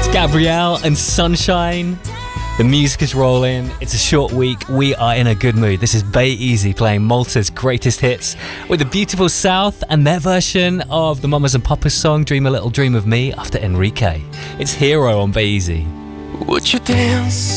Gabrielle and Sunshine. The music is rolling. It's a short week. We are in a good mood. This is Bay Easy playing Malta's greatest hits with the Beautiful South and their version of the Mamas and Papas song Dream a Little Dream of Me after Enrique. It's Hero on Bay Easy. Would you dance